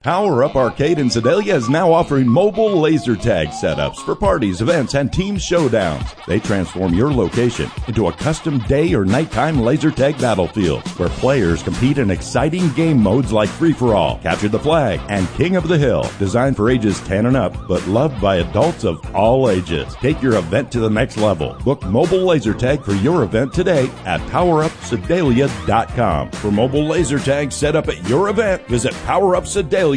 Power Up Arcade in Sedalia is now offering mobile laser tag setups for parties, events, and team showdowns. They transform your location into a custom day or nighttime laser tag battlefield where players compete in exciting game modes like Free-for-All, Capture the Flag, and King of the Hill. Designed for ages 10 and up, but loved by adults of all ages. Take your event to the next level. Book mobile laser tag for your event today at PowerUpSedalia.com. For mobile laser tag set up at your event, visit PowerUpSedalia.com.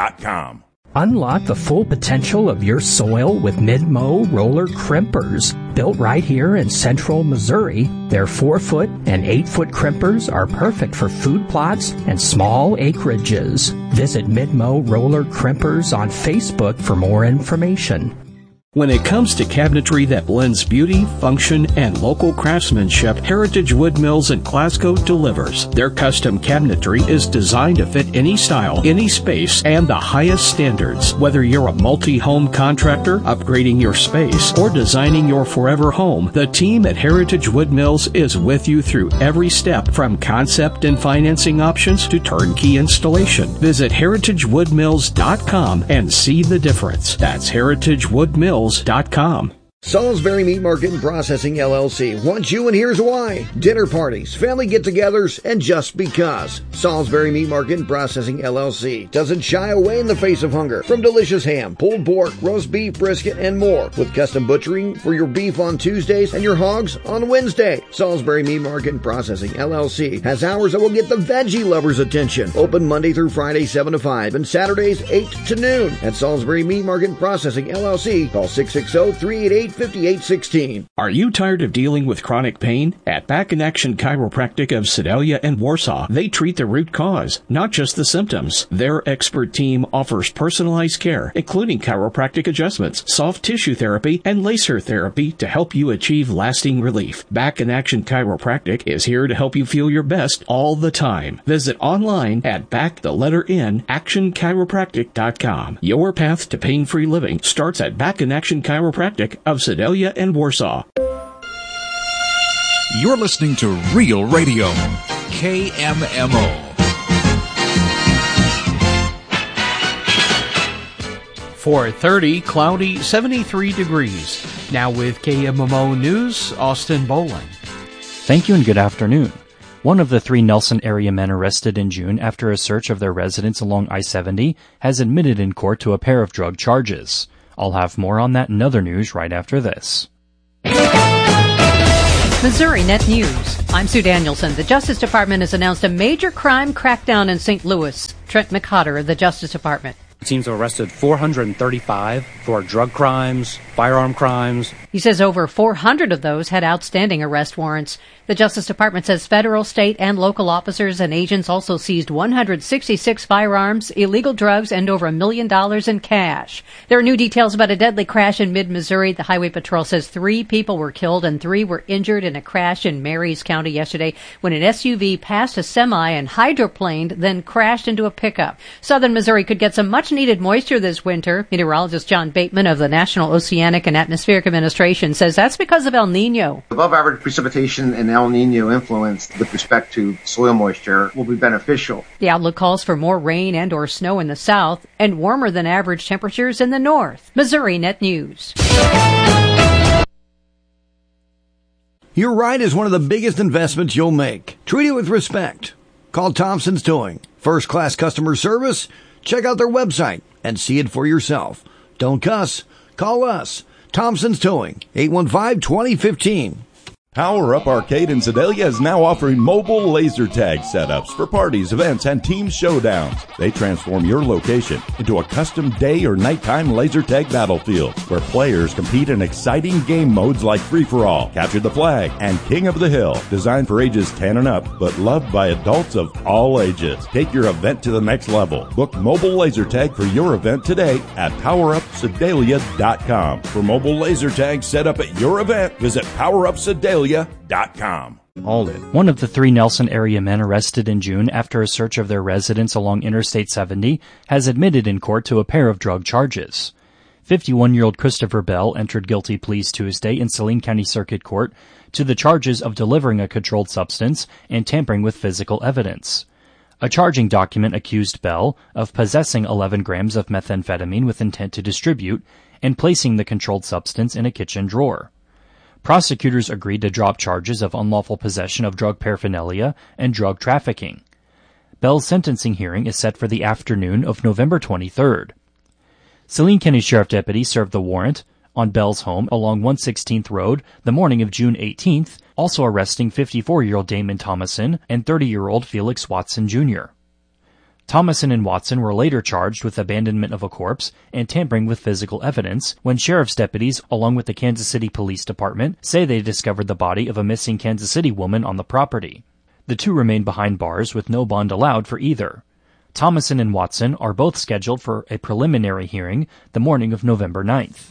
Unlock the full potential of your soil with Mid-Mow roller crimpers. Built right here in central Missouri, their 4-foot and 8-foot crimpers are perfect for food plots and small acreages. Visit Mid-Mow roller crimpers on Facebook for more information. When it comes to cabinetry that blends beauty, function, and local craftsmanship, Heritage Wood Mills in Glasgow delivers. Their custom cabinetry is designed to fit any style, any space, and the highest standards. Whether you're a multi-home contractor, upgrading your space, or designing your forever home, the team at Heritage Wood Mills is with you through every step, from concept and financing options to turnkey installation. Visit heritagewoodmills.com and see the difference. That's heritagewoodmills.com. Salisbury Meat Market and Processing LLC wants you, and here's why. Dinner parties, family get-togethers, and just because. Salisbury Meat Market and Processing LLC doesn't shy away in the face of hunger. From delicious ham, pulled pork, roast beef, brisket, and more. With custom butchering for your beef on Tuesdays and your hogs on Wednesday. Salisbury Meat Market and Processing LLC has hours that will get the veggie lovers' attention. Open Monday through Friday 7 to 5 and Saturdays 8 to noon. At Salisbury Meat Market and Processing LLC, call 660-388-5816. Are you tired of dealing with chronic pain? At Back in Action Chiropractic of Sedalia and Warsaw, they treat the root cause, not just the symptoms. Their expert team offers personalized care, including chiropractic adjustments, soft tissue therapy, and laser therapy to help you achieve lasting relief. Back in Action Chiropractic is here to help you feel your best all the time. Visit online at actionchiropractic.com. Your path to pain-free living starts at Back in Action Chiropractic of Sedalia and Warsaw. You're listening to Real Radio, KMMO. 4:30, cloudy, 73 degrees. Now with KMMO News, Austin Bowling. Thank you and good afternoon. One of the 3 Nelson area men arrested in June after a search of their residence along I-70 has admitted in court to a pair of drug charges. I'll have more on that and other news right after this. Missouri Net News. I'm Sue Danielson. The Justice Department has announced a major crime crackdown in St. Louis. Trent McCotter of the Justice Department. Teams have arrested 435 for drug crimes, firearm crimes. He says over 400 of those had outstanding arrest warrants. The Justice Department says federal, state, and local officers and agents also seized 166 firearms, illegal drugs, and over $1 million in cash. There are new details about a deadly crash in mid-Missouri. The Highway Patrol says 3 people were killed and 3 were injured in a crash in Marys County yesterday when an SUV passed a semi and hydroplaned, then crashed into a pickup. Southern Missouri could get some much-needed moisture this winter. Meteorologist John Bateman of the National Oceanic and Atmospheric Administration says that's because of El Nino. Above average precipitation and El Nino influence with respect to soil moisture will be beneficial. The outlook calls for more rain and or snow in the south and warmer than average temperatures in the north. Missouri Net News. Your ride is one of the biggest investments you'll make. Treat it with respect. Call Thompson's Towing. First-class customer service. Check out their website and see it for yourself. Don't cuss. Call us. Thompson's Towing, 815-2015. Power Up Arcade in Sedalia is now offering mobile laser tag setups for parties, events, and team showdowns. They transform your location into a custom day or nighttime laser tag battlefield where players compete in exciting game modes like Free-for-All, Capture the Flag, and King of the Hill. Designed for ages 10 and up, but loved by adults of all ages. Take your event to the next level. Book mobile laser tag for your event today at PowerUpSedalia.com. For mobile laser tags set up at your event, visit PowerUpSedalia.com. All in. One of the 3 Nelson area men arrested in June after a search of their residence along Interstate 70 has admitted in court to a pair of drug charges. 51-year-old Christopher Bell entered guilty pleas Tuesday in Saline County Circuit Court to the charges of delivering a controlled substance and tampering with physical evidence. A charging document accused Bell of possessing 11 grams of methamphetamine with intent to distribute and placing the controlled substance in a kitchen drawer. Prosecutors agreed to drop charges of unlawful possession of drug paraphernalia and drug trafficking. Bell's sentencing hearing is set for the afternoon of November 23rd. Saline County Sheriff deputies served the warrant on Bell's home along 116th Road the morning of June 18th, also arresting 54-year-old Damon Thomason and 30-year-old Felix Watson, Jr. Thomason and Watson were later charged with abandonment of a corpse and tampering with physical evidence when sheriff's deputies, along with the Kansas City Police Department, say they discovered the body of a missing Kansas City woman on the property. The two remain behind bars with no bond allowed for either. Thomason and Watson are both scheduled for a preliminary hearing the morning of November 9th.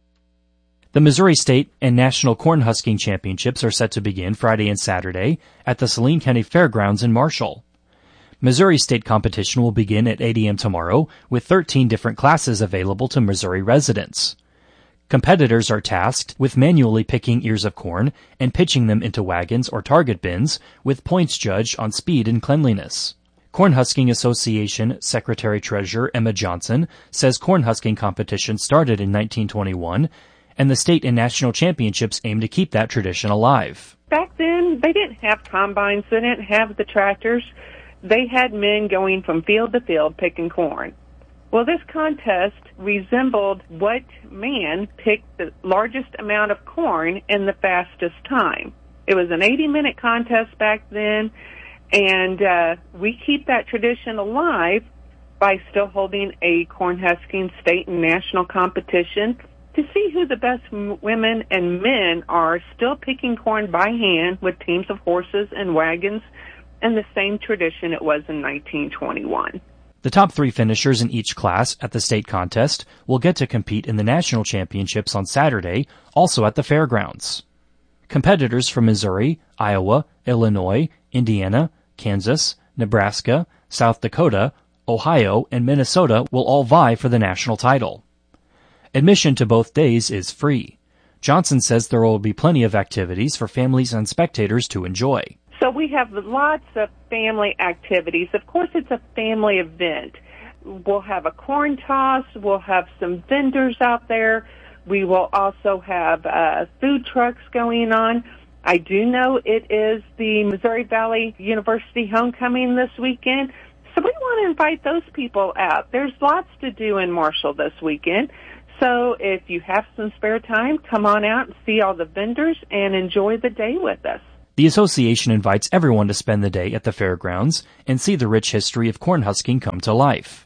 The Missouri State and National Cornhusking Championships are set to begin Friday and Saturday at the Saline County Fairgrounds in Marshall. Missouri State competition will begin at 8 a.m. tomorrow with 13 different classes available to Missouri residents. Competitors are tasked with manually picking ears of corn and pitching them into wagons or target bins with points judged on speed and cleanliness. Cornhusking Association Secretary-Treasurer Emma Johnson says cornhusking competition started in 1921 and the state and national championships aim to keep that tradition alive. Back then, they didn't have combines, they didn't have the tractors. They had men going from field to field picking corn. Well, this contest resembled what man picked the largest amount of corn in the fastest time. It was an 80-minute contest back then, and we keep that tradition alive by still holding a cornhusking state and national competition to see who the best women and men are still picking corn by hand with teams of horses and wagons, and the same tradition it was in 1921. The top 3 finishers in each class at the state contest will get to compete in the national championships on Saturday, also at the fairgrounds. Competitors from Missouri, Iowa, Illinois, Indiana, Kansas, Nebraska, South Dakota, Ohio, and Minnesota will all vie for the national title. Admission to both days is free. Johnson says there will be plenty of activities for families and spectators to enjoy. So we have lots of family activities. Of course, it's a family event. We'll have a corn toss. We'll have some vendors out there. We will also have food trucks going on. I do know it is the Missouri Valley University homecoming this weekend, so we want to invite those people out. There's lots to do in Marshall this weekend. So if you have some spare time, come on out and see all the vendors and enjoy the day with us. The association invites everyone to spend the day at the fairgrounds and see the rich history of cornhusking come to life.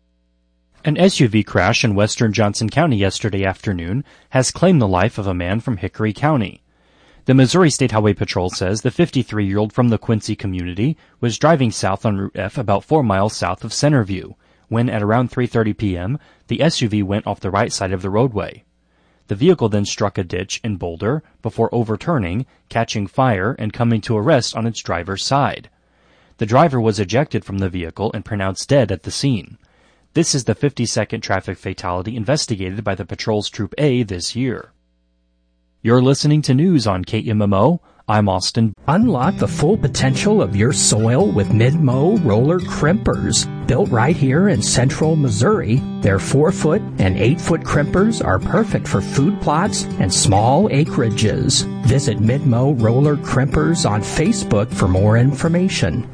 An SUV crash in western Johnson County yesterday afternoon has claimed the life of a man from Hickory County. The Missouri State Highway Patrol says the 53-year-old from the Quincy community was driving south on Route F about 4 miles south of Centerview when, at around 3:30 p.m., the SUV went off the right side of the roadway. The vehicle then struck a ditch in Boulder before overturning, catching fire, and coming to a rest on its driver's side. The driver was ejected from the vehicle and pronounced dead at the scene. This is the 52nd traffic fatality investigated by the patrol's Troop A this year. You're listening to news on KMMO. I'm Austin. Unlock the full potential of your soil with Mid-Mow roller crimpers. Built right here in central Missouri, their 4-foot and 8-foot crimpers are perfect for food plots and small acreages. Visit Mid-Mow roller crimpers on Facebook for more information.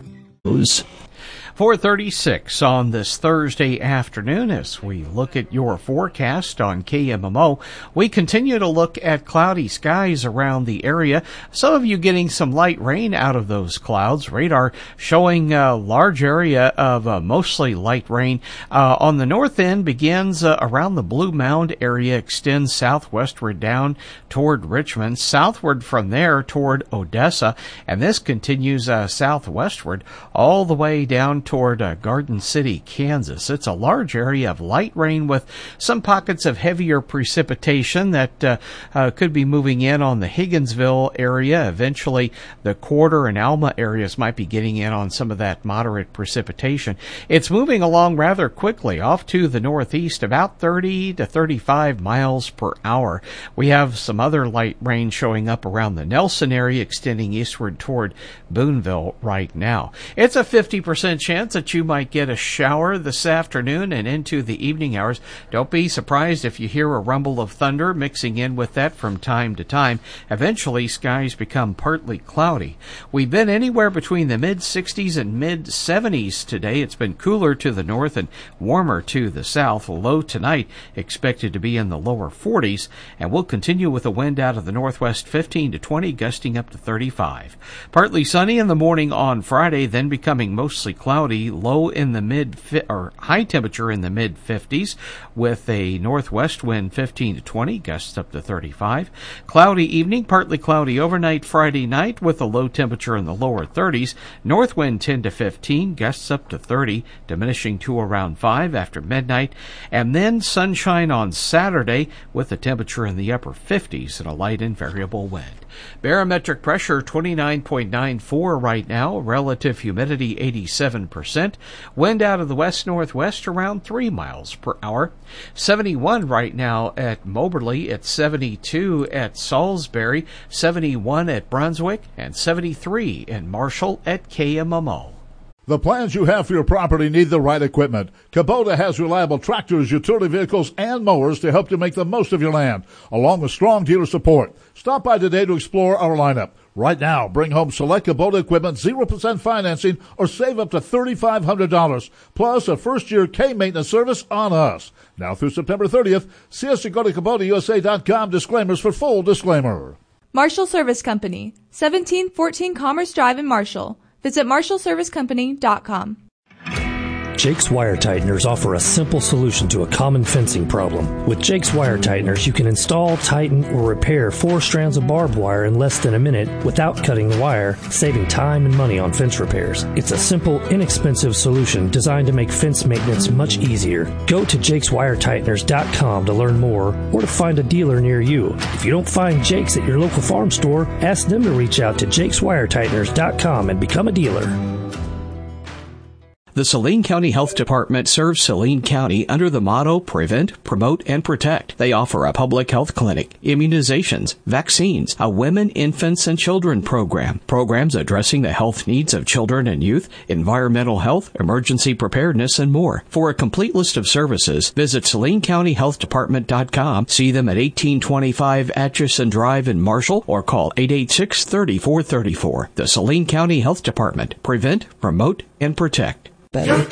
4:36 on this Thursday afternoon as we look at your forecast on KMMO. We continue to look at cloudy skies around the area. Some of you getting some light rain out of those clouds. Radar showing a large area of mostly light rain. On the north end begins around the Blue Mound area, extends southwestward down toward Richmond, southward from there toward Odessa, and this continues southwestward all the way down toward Garden City, Kansas. It's a large area of light rain with some pockets of heavier precipitation that could be moving in on the Higginsville area. Eventually, the Quarter and Alma areas might be getting in on some of that moderate precipitation. It's moving along rather quickly off to the northeast, about 30 to 35 miles per hour. We have some other light rain showing up around the Nelson area, extending eastward toward Boonville right now. It's a 50% chance that you might get a shower this afternoon and into the evening hours. Don't be surprised if you hear a rumble of thunder mixing in with that from time to time. Eventually, skies become partly cloudy. We've been anywhere between the mid-60s and mid-70s today. It's been cooler to the north and warmer to the south. Low tonight expected to be in the lower 40s, and we'll continue with a wind out of the northwest 15 to 20, gusting up to 35. Partly sunny in the morning on Friday, then becoming mostly cloudy, low in the high temperature in the mid-50s, with a northwest wind 15 to 20, gusts up to 35. Cloudy evening, partly cloudy overnight Friday night, with a low temperature in the lower 30s. North wind 10 to 15, gusts up to 30, diminishing to around 5 after midnight. And then sunshine on Saturday, with a temperature in the upper 50s and a light and variable wind. Barometric pressure 29.94 right now. Relative humidity 87%. Wind out of the west-northwest around 3 miles per hour. 71 right now at Moberly. It's 72 at Salisbury. 71 at Brunswick. And 73 in Marshall at KMMO. The plans you have for your property need the right equipment. Kubota has reliable tractors, utility vehicles, and mowers to help you make the most of your land, along with strong dealer support. Stop by today to explore our lineup. Right now, bring home select Kubota equipment, 0% financing, or save up to $3,500, plus a first-year K-maintenance service on us. Now through September 30th, see us at go to KubotaUSA.com. Disclaimers for full disclaimer. Marshall Service Company, 1714 Commerce Drive in Marshall. Visit MarshallServiceCompany.com. Jake's Wire Tighteners offer a simple solution to a common fencing problem. With Jake's Wire Tighteners, you can install, tighten, or repair 4 strands of barbed wire in less than a minute without cutting the wire, saving time and money on fence repairs. It's a simple, inexpensive solution designed to make fence maintenance much easier. Go to jakeswiretighteners.com to learn more or to find a dealer near you. If you don't find Jake's at your local farm store, ask them to reach out to jakeswiretighteners.com and become a dealer. The Saline County Health Department serves Saline County under the motto Prevent, Promote, and Protect. They offer a public health clinic, immunizations, vaccines, a women, infants, and children program, programs addressing the health needs of children and youth, environmental health, emergency preparedness, and more. For a complete list of services, visit SalineCountyHealthDepartment.com, see them at 1825 Atchison Drive in Marshall, or call 886-3434. The Saline County Health Department. Prevent, Promote, and Protect. Better.